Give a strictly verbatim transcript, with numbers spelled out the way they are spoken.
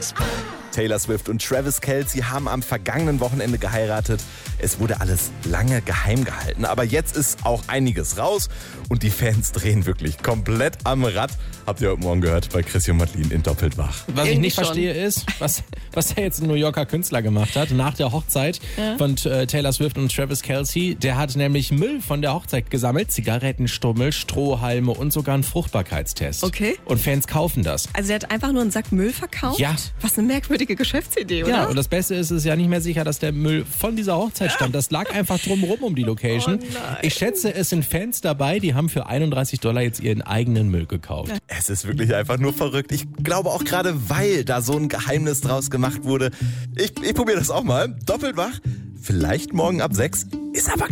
Taylor Swift und Travis Kelce haben am vergangenen Wochenende geheiratet. Es wurde alles lange geheim gehalten, aber jetzt ist auch einiges raus und die Fans drehen wirklich komplett am Rad. Habt ihr heute Morgen gehört bei Chrissy und Madeline in Doppelt wach. Was ich Irgendwie nicht schon. verstehe ist, was, was der jetzt ein New Yorker Künstler gemacht hat nach der Hochzeit Ja. von äh, Taylor Swift und Travis Kelce. Der hat nämlich Müll von der Hochzeit gesammelt, Zigarettenstummel, Strohhalme und sogar einen Fruchtbarkeitstest. Okay. Und Fans kaufen das. Also er hat einfach nur einen Sack Müll verkauft? Ja. Was eine merkwürdige Geschäftsidee, oder? Ja, und das Beste ist, es ist ja nicht mehr sicher, dass der Müll von dieser Hochzeit stammt. Das lag einfach drumherum um die Location. Oh nein. Ich schätze, es sind Fans dabei, die haben für einunddreißig Dollar jetzt ihren eigenen Müll gekauft. Es ist wirklich einfach nur verrückt. Ich glaube auch gerade, weil da so ein Geheimnis draus gemacht wurde. Ich, ich probiere das auch mal. Doppelt wach. Vielleicht morgen ab sechs. Ist aber